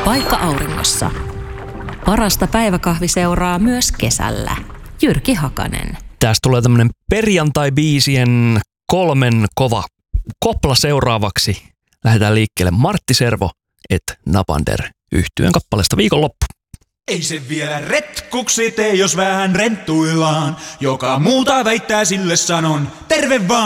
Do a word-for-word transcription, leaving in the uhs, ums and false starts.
Paikka auringossa. Parasta päiväkahvi seuraa myös kesällä. Jyrki Hakanen. Tästä tulee tämmönen perjantai-biisien kolmen kova kopla seuraavaksi. Lähdetään liikkeelle Martti Servo et Napander -yhtyeen kappaleesta Viikonloppu. Ei se vielä retkuksi tee, jos vähän renttuillaan. Joka muuta väittää, sille sanon terve vaan.